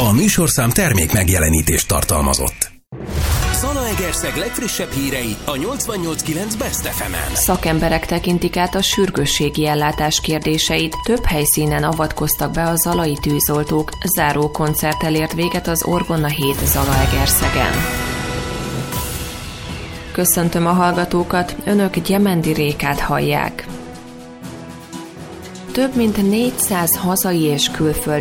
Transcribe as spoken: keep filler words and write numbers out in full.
A műsorszám termék megjelenítést tartalmazott. Zalaegerszeg legfrissebb hírei a nyolcvannyolc kilenc Best ef emen. Szakemberek tekintik át a sürgősségi ellátás kérdéseit, több helyszínen avatkoztak be a zalai tűzoltók, záró koncerttel ért véget az Orgona hét Zalaegerszegen. Köszöntöm a hallgatókat, önök Gyemendi Rékát hallják. Több mint négyszáz hazai és külföldi